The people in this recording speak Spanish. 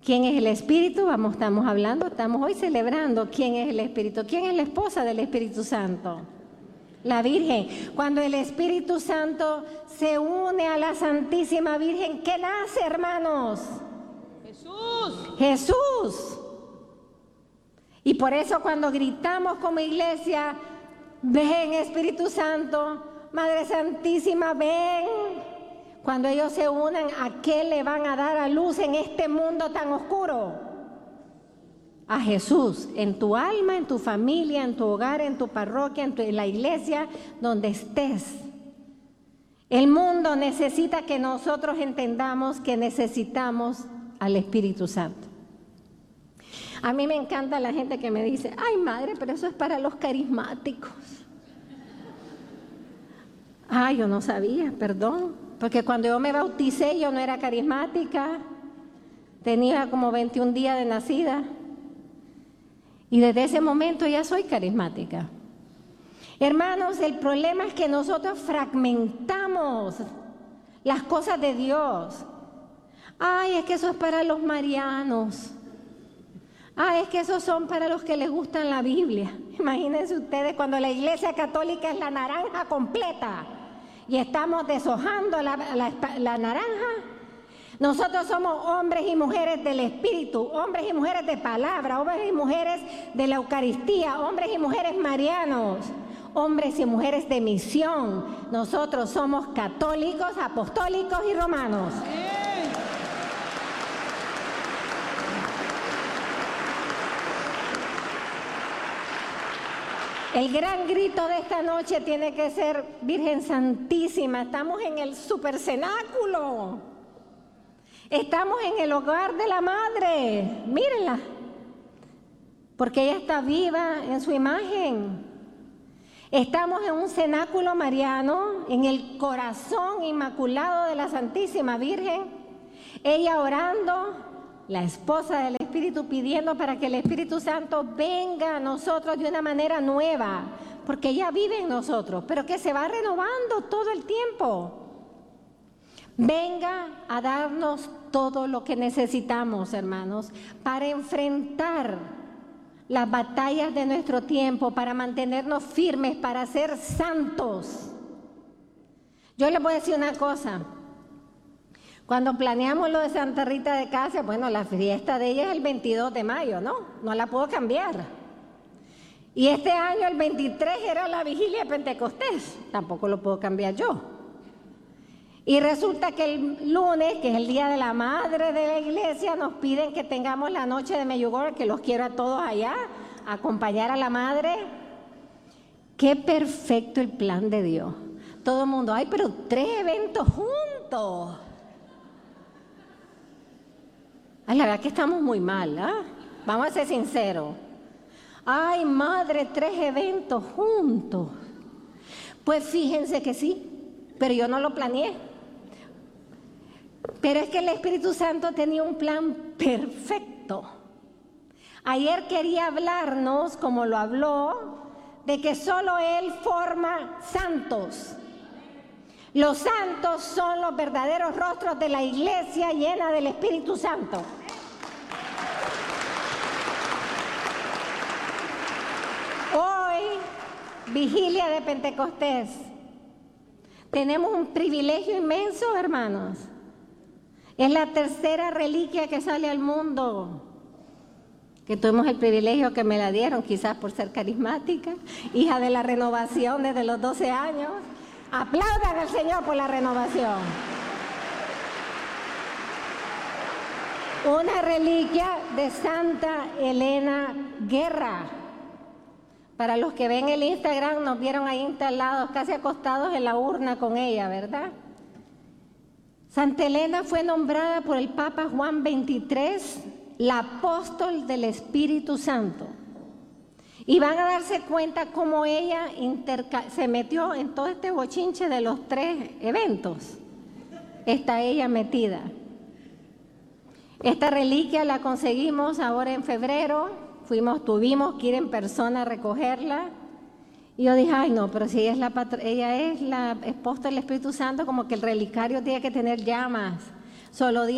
¿Quién es el Espíritu? Estamos hoy celebrando quién es el Espíritu. ¿Quién es la esposa del Espíritu Santo? La Virgen. Cuando el Espíritu Santo se une a la Santísima Virgen, ¿qué nace, hermanos? Jesús. Jesús. Y por eso cuando gritamos como iglesia, ven Espíritu Santo, Madre Santísima, ven. Cuando ellos se unan, ¿a qué le van a dar a luz en este mundo tan oscuro? A Jesús, en tu alma, en tu familia, en tu hogar, en tu parroquia, en la iglesia, donde estés. El mundo necesita que nosotros entendamos que necesitamos al Espíritu Santo. A mí me encanta la gente que me dice, ay madre, pero eso es para los carismáticos. Ay, yo no sabía, perdón, porque cuando yo me bauticé yo no era carismática, tenía como 21 días de nacida. Y desde ese momento ya soy carismática. Hermanos, el problema es que nosotros fragmentamos las cosas de Dios. Ay, es que eso es para los marianos. Ay, es que esos son para los que les gustan la Biblia. Imagínense ustedes cuando la iglesia católica es la naranja completa y estamos deshojando la naranja. Nosotros somos hombres y mujeres del Espíritu, hombres y mujeres de palabra, hombres y mujeres de la Eucaristía, hombres y mujeres marianos, hombres y mujeres de misión. Nosotros somos católicos, apostólicos y romanos. El gran grito de esta noche tiene que ser Virgen Santísima. Estamos en el supercenáculo. Estamos en el hogar de la Madre, mírenla, porque ella está viva en su imagen. Estamos en un cenáculo mariano, en el corazón inmaculado de la Santísima Virgen, ella orando, la esposa del Espíritu pidiendo para que el Espíritu Santo venga a nosotros de una manera nueva, porque ella vive en nosotros, pero que se va renovando todo el tiempo. Venga a darnos todo lo que necesitamos, hermanos, para enfrentar las batallas de nuestro tiempo, para mantenernos firmes, para ser santos. Yo les voy a decir una cosa. Cuando planeamos lo de Santa Rita de Casia, bueno, la fiesta de ella es el 22 de mayo, ¿no? No la puedo cambiar. Y este año, el 23, era la vigilia de Pentecostés. Tampoco lo puedo cambiar yo. Y resulta que el lunes, que es el día de la madre de la iglesia, nos piden que tengamos la noche de Medjugorje, que los quiero a todos allá, a acompañar a la madre. Qué perfecto el plan de Dios. Todo el mundo, ay, pero 3 eventos juntos. Ay, la verdad que estamos muy mal, ¿ah? Vamos a ser sinceros. Ay, madre, 3 eventos juntos. Pues fíjense que sí, pero yo no lo planeé. Pero es que el Espíritu Santo tenía un plan perfecto. Ayer quería hablarnos, como lo habló, de que solo Él forma santos. Los santos son los verdaderos rostros de la iglesia llena del Espíritu Santo. Hoy, vigilia de Pentecostés, tenemos un privilegio inmenso, hermanos. Es la tercera reliquia que sale al mundo, que tuvimos el privilegio que me la dieron, quizás por ser carismática, hija de la renovación desde los 12 años. Aplaudan al Señor por la renovación. Una reliquia de Santa Elena Guerra. Para los que ven el Instagram, nos vieron ahí instalados, casi acostados en la urna con ella, ¿verdad? Santa Elena fue nombrada por el Papa Juan XXIII la apóstol del Espíritu Santo. Y van a darse cuenta cómo ella se metió en todo este bochinche de los 3 eventos. Está ella metida. Esta reliquia la conseguimos ahora en febrero. Tuvimos que ir en persona a recogerla. Y yo dije, ay no, pero si ella es la esposa del Espíritu Santo, como que el relicario tiene que tener llamas. Solo